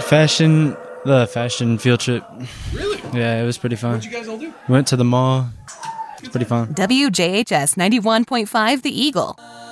fashion field trip. Really? Yeah, it was pretty fun. What'd you guys all do? Went to the mall. It's pretty fun. WJHS 91.5 The Eagle.